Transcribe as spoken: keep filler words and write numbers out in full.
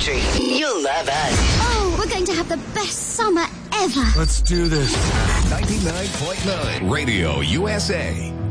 country. You'll love us. Oh, we're going to have the best summer ever. Let's do this. ninety-nine point nine Radio U S A.